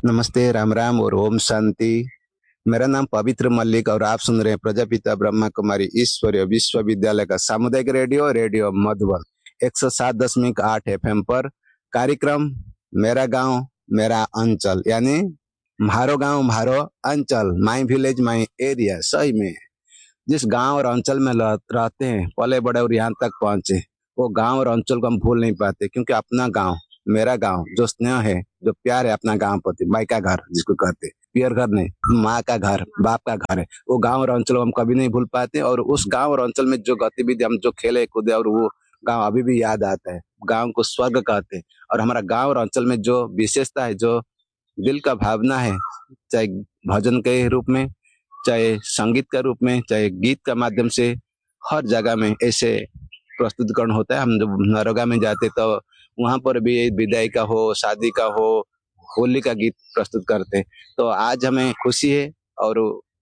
नमस्ते, राम राम और ओम शांति। मेरा नाम पवित्र मल्लिक और आप सुन रहे हैं प्रजापिता ब्रह्मा कुमारी ईश्वरीय विश्वविद्यालय का सामुदायिक रेडियो रेडियो मधुबन 107.8 एफएम पर कार्यक्रम मेरा गांव मेरा अंचल, यानी म्हारो गांव म्हारो अंचल, माई विलेज माई एरिया। सही में जिस गांव और अंचल में रहते हैं, पले बड़े और यहाँ तक पहुंचे, वो गांव और अंचल को हम भूल नहीं पाते, क्योंकि अपना गांव मेरा गांव, जो स्नेह है, जो प्यार है अपना गांव प्रति, माई का घर जिसको कहते हैं, पियर घर नहीं, माँ का घर, बाप का घर है, वो गांव और अंचल को हम कभी नहीं भूल पाते। और उस गांव और अंचल में जो गतिविधि हम जो खेले कूदे, और वो गांव अभी भी याद आता है। गांव को स्वर्ग कहते हैं। और हमारा गांव और अंचल में जो विशेषता है, जो दिल का भावना है, चाहे भजन के रूप में, चाहे संगीत का रूप में, चाहे गीत का माध्यम से, हर जगह में ऐसे प्रस्तुतिकरण होता है। हम जब नरोगा में जाते तो वहां पर भी विदाई का हो, शादी का हो, होली का गीत प्रस्तुत करते हैं। तो आज हमें खुशी है और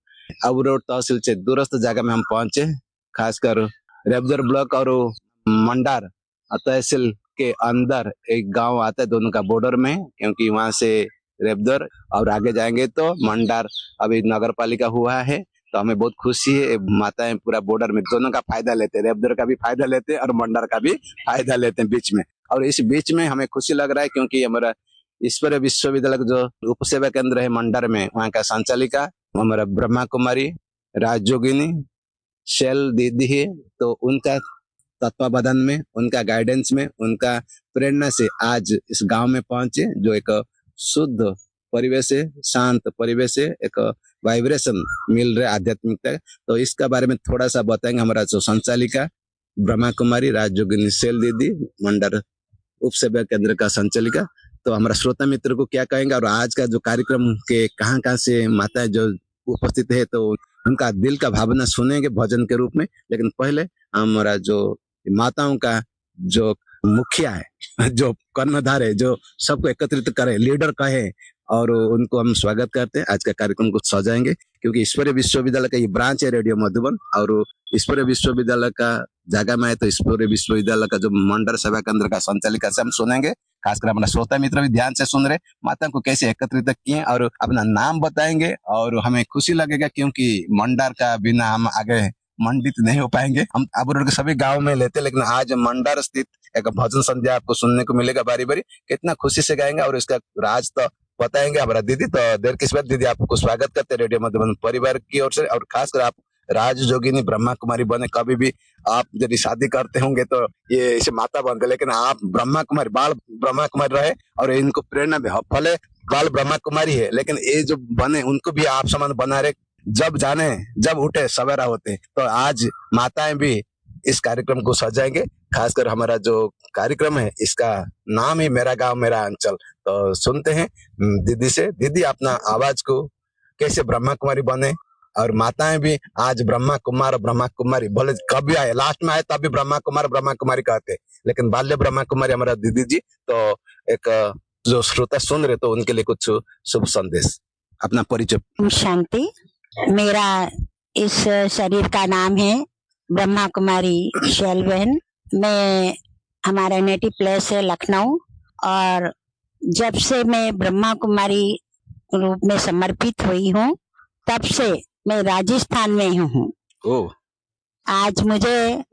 अबरोड तहसील से दूरस्थ जगह में हम पहुंचे, खासकर रेबदर ब्लॉक और मंडार तहसील के अंदर एक गांव आता है, दोनों का बॉर्डर में, क्योंकि वहां से रेबदर और आगे जाएंगे तो मंडार अभी नगर पालिका हुआ है। तो हमें बहुत खुशी है, माताएं पूरा बॉर्डर में दोनों का फायदा लेते हैं, रेबदर का भी फायदा लेते हैं और मंडार का भी फायदा लेते हैं बीच में। और इस बीच में हमें खुशी लग रहा है, क्योंकि हमारा ईश्वरीय विश्वविद्यालय का जो उप सेवा केंद्र है मंडार में, वहाँ का संचालिका हमारा ब्रह्मा कुमारी राजयोगिनी शैल दीदी है। तो उनका तत्वावधान में, उनका गाइडेंस में, उनका प्रेरणा से आज इस गांव में पहुंचे, जो एक शुद्ध परिवेश है, शांत परिवेश है, एक वाइब्रेशन मिल रहा है आध्यात्मिकता। तो इसका बारे में थोड़ा सा बताएंगे हमारा जो संचालिका ब्रह्मा कुमारी राजयोगिनी शैल दीदी, मंडल उप सेवा केंद्र का संचालिका। तो हमारा श्रोता मित्र को क्या कहेंगे, और आज का जो कार्यक्रम के कहाँ कहाँ से माताएं जो उपस्थित है, तो उनका दिल का भावना सुनेंगे भजन के रूप में। लेकिन पहले हमारा जो माताओं का जो मुखिया है, जो कर्णधार है, जो सबको एकत्रित करे, लीडर कहे, और उनको हम स्वागत करते हैं। आज का कार्यक्रम को सजाएंगे, क्योंकि ईश्वरीय विश्वविद्यालय का ये ब्रांच है रेडियो मधुबन, और ईश्वरीय विश्वविद्यालय का जगह में है, तो ईश्वरीय विश्वविद्यालय का जो मंडल सेवा केंद्र का संचालिका से हम सुनेंगे। खासकर हमारा श्रोता मित्र भी ध्यान से सुन रहे, माता को कैसे एकत्रित किए, और अपना नाम बताएंगे। और हमें खुशी लगेगा, क्योंकि मंडार का बिना हम आगे मंडित नहीं हो पाएंगे। हम अबरोड के सभी गांव में लेते, लेकिन आज मंडार स्थित एक भजन संध्या आपको सुनने को मिलेगा बारी बारी। कितना खुशी से गाएंगे और इसका राज तो बताएंगे हमारा दीदी। तो देर किस बात दीदी, आपको स्वागत करते हैं रेडियो मधुबन परिवार की ओर से। और खासकर आप राज जोगिनी ब्रह्मा कुमारी बने, कभी भी आप यदि शादी करते होंगे तो ये इसे माता बनते, लेकिन आप ब्रह्मा कुमारी, बाल ब्रह्मा कुमारी रहे, और इनको प्रेरणा भी, भले बाल ब्रह्मा कुमारी है, लेकिन ये जो बने उनको भी आप समान बना रहे। जब जाने जब उठे सवेरा होते, तो आज माताएं भी इस कार्यक्रम को सजाएंगे। खासकर हमारा जो कार्यक्रम है, इसका नाम ही मेरा गांव मेरा अंचल। तो सुनते हैं दीदी से। दीदी, अपना आवाज को कैसे ब्रह्मा कुमारी बने, और माताएं भी आज ब्रह्मा कुमार ब्रह्मा कुमारी, भले कभी आए लास्ट में आए तभी ब्रह्मा कुमार ब्रह्मा कुमारी कहते, लेकिन बाल्य ब्रह्मा कुमारी हमारा दीदी जी। तो एक जो श्रोता सुन रहे, तो उनके लिए कुछ शुभ संदेश, अपना परिचय। शांति, मेरा इस शरीर का नाम है ब्रह्मा कुमारी शैल बहन। मैं, हमारा नेटिव प्लेस है लखनऊ, और जब से मैं ब्रह्मा कुमारी रूप में समर्पित हुई हूँ, तब से मैं राजस्थान में हूँ। आज मुझे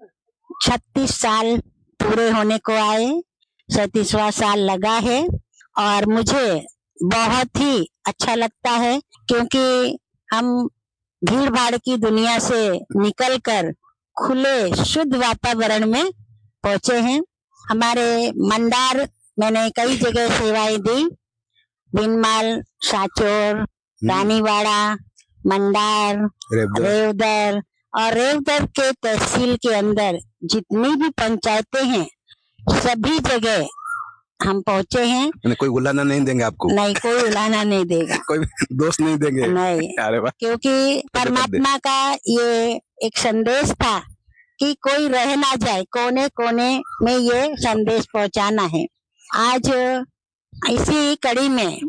36 साल पूरे होने को आए, 37वां साल लगा है, और मुझे बहुत ही अच्छा लगता है, क्योंकि हम भीड़ भाड़ की दुनिया से निकलकर खुले शुद्ध वातावरण में पहुंचे हैं। हमारे मंडार, मैंने कई जगह सेवाएं दी, बिनमाल, साचोर, रानीवाड़ा, मंडार, रेवदर, और रेवदर के तहसील के अंदर जितनी भी पंचायतें हैं, सभी जगह हम पहुंचे हैं। कोई उलाना नहीं देंगे आपको? नहीं, कोई उलाना नहीं देगा। कोई दोष नहीं देंगे? नहीं। अरे वाह। क्योंकि परमात्मा का ये एक संदेश था कि कोई रह ना जाए, कोने कोने में ये संदेश पहुंचाना है। आज इसी कड़ी में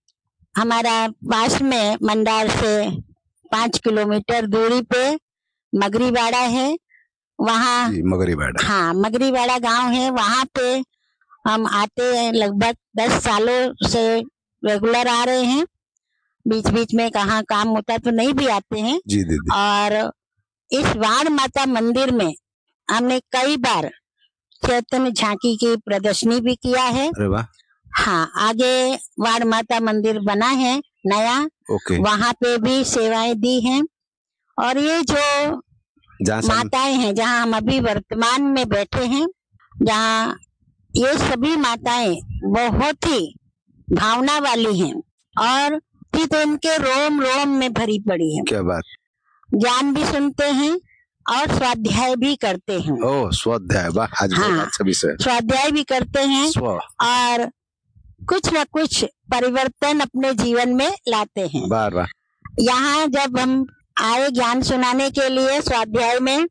हमारा पास में मंडार से 5 किलोमीटर दूरी पे मगरीवाड़ा है। वहाँ मगरीवाड़ा, हाँ, मगरीवाड़ा गांव है। वहाँ पे हम आते हैं, लगभग 10 सालों से रेगुलर आ रहे हैं, बीच बीच में कहाँ काम होता तो नहीं भी आते हैं। जी दीदी। और इस वाण माता मंदिर में हमने कई बार चैतन्य झांकी की प्रदर्शनी भी किया है। अरे वाह। हाँ, आगे वाण माता मंदिर बना है नया, वहाँ पे भी सेवाएं दी हैं। और ये जो माताएं हैं जहाँ हम अभी वर्तमान में बैठे हैं, जहाँ ये सभी माताएं बहुत ही भावना वाली हैं और तो इनके रोम रोम में भरी पड़ी है। क्या बात। ज्ञान भी सुनते हैं और स्वाध्याय भी करते हैं। ओह, स्वाध्याय, वाह, आज बहुत अच्छा विषय। स्वाध्याय भी करते हैं और कुछ न कुछ परिवर्तन अपने जीवन में लाते हैं। वाह। यहाँ जब हम आए ज्ञान सुनाने के लिए स्वाध्याय में,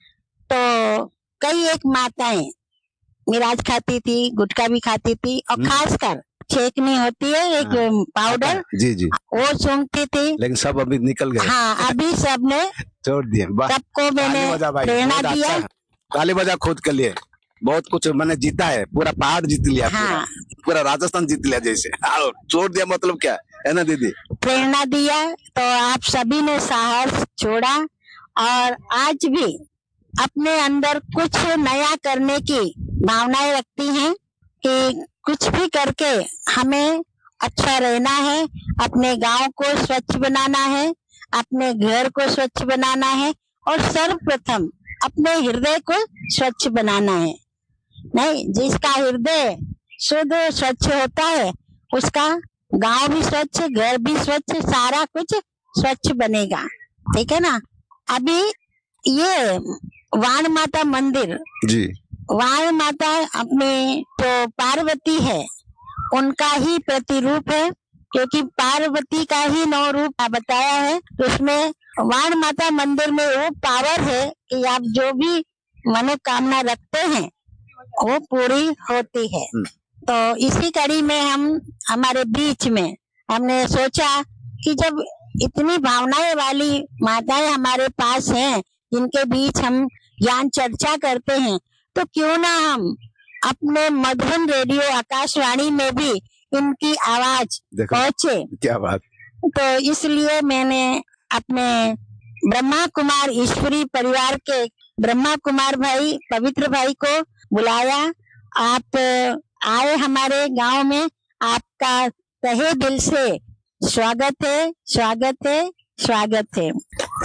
तो कई एक माताएं मिराज खाती थी, गुटखा भी खाती थी और खासकर छेकनी होती है एक पाउडर, जी, वो सूंघती थी। लेकिन सब अभी निकल गए। हाँ, अभी सबने छोड़ दिए। सबको मैंने प्रेरणा दिया। ताली बजा खुद के लिए, बहुत कुछ मैंने जीता है, पूरा पहाड़ जीत लिया। हाँ, पूरा राजस्थान जीत लिया जैसे। छोड़ दिया मतलब क्या है ना दीदी? प्रेरणा दिया तो आप सभी ने साहस छोड़ा और आज भी अपने अंदर कुछ नया करने की भावनाएं रखती हैं कि कुछ भी करके हमें अच्छा रहना है, अपने गांव को स्वच्छ बनाना है, अपने घर को स्वच्छ बनाना है और सर्वप्रथम अपने हृदय को स्वच्छ बनाना है। नहीं, जिसका हृदय शुद्ध स्वच्छ होता है उसका गांव भी स्वच्छ, घर भी स्वच्छ, सारा कुछ स्वच्छ बनेगा। ठीक है ना? अभी ये वाण माता मंदिर, जी, वाण माता अपने जो पार्वती है उनका ही प्रतिरूप है, क्योंकि पार्वती का ही 9 रूप बताया है। तो उसमें वाण माता मंदिर में वो पावर है कि आप जो भी मनोकामना रखते हैं वो पूरी होती है। तो इसी कड़ी में हम हमारे बीच में हमने सोचा कि जब इतनी भावनाएं वाली माताएं हमारे पास हैं, जिनके बीच हम ज्ञान चर्चा करते हैं, तो क्यों ना हम अपने मधुबन रेडियो आकाशवाणी में भी इनकी आवाज पहुंचे। क्या बात। तो इसलिए मैंने अपने ब्रह्मा कुमार ईश्वरी परिवार के ब्रह्मा कुमार भाई, पवित्र भाई को बुलाया। आप आए हमारे गांव में, आपका तहे दिल से स्वागत है, स्वागत है, स्वागत है।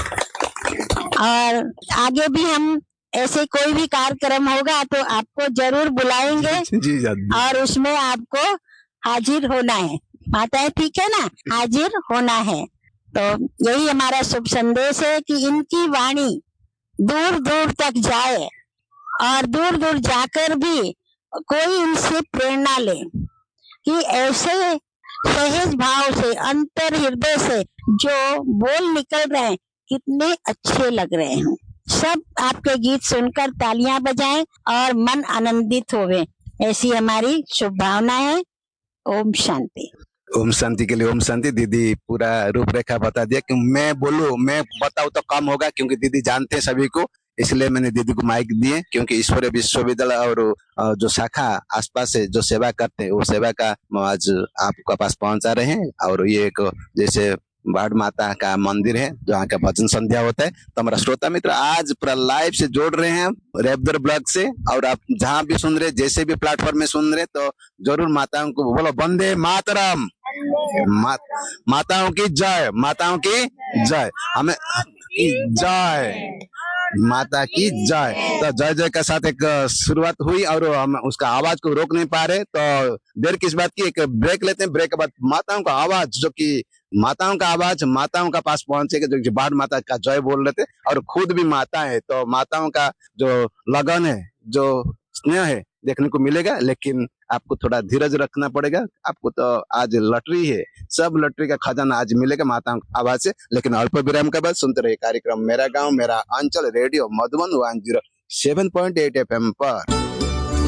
और आगे भी हम ऐसे कोई भी कार्यक्रम होगा तो आपको जरूर बुलाएंगे। जी, और उसमें आपको हाजिर होना है। माताएं, ठीक है ना? हाजिर होना है। तो यही हमारा शुभ संदेश है कि इनकी वाणी दूर दूर तक जाए और दूर दूर जाकर भी कोई इनसे प्रेरणा ले कि ऐसे सहज भाव से, अंतर हृदय से जो बोल निकल रहे हैं कितने अच्छे लग रहे हैं। सब आपके गीत सुनकर तालियां बजाएं और मन आनंदित होवे, ऐसी हमारी शुभ भावना है। ओम शांति। ओम शांति के लिए ओम शांति। दीदी पूरा रूपरेखा बता दिया कि मैं बोलूं, मैं बताऊं तो कम होगा, क्योंकि दीदी जानते हैं सभी को, इसलिए मैंने दीदी को माइक दिए। क्योंकि ईश्वरीय विश्वविद्यालय और जो शाखा आसपास से जो सेवा करते हैं वो सेवा का आज आपके पास पहुंचा रहे हैं। और ये एक जैसे वाण माता का मंदिर है जहाँ का भजन संध्या होता है। तो हमारा श्रोता मित्र आज पूरा लाइव से जोड़ रहे हैं रेबदर ब्लॉग से, और आप जहाँ भी सुन रहे, जैसे भी प्लेटफॉर्म में सुन रहे, तो जरूर माताओं को बोलो वंदे मातरम। माताओं की जय, माताओं की जय, हमें जय, माता की जय। तो जय जय के साथ एक शुरुआत हुई और हम उसका आवाज को रोक नहीं पा रहे, तो देर किस बात की, एक ब्रेक लेते हैं। ब्रेक के बाद माताओं का आवाज, जो कि माताओं का आवाज माताओं का पास पहुंचेगा, जो वाण माता का जय बोल रहे थे, और खुद भी माता है, तो माताओं का जो लगन है, जो स्नेह है, देखने को मिलेगा। लेकिन आपको थोड़ा धीरज रखना पड़ेगा। आपको तो आज लॉटरी है, सब लॉटरी का खजाना आज मिलेगा माताओं की आवाज से। लेकिन अल्प विराम के बाद सुनते रहे कार्यक्रम मेरा गांव मेरा अंचल, रेडियो मधुबन 107.8 FM पर।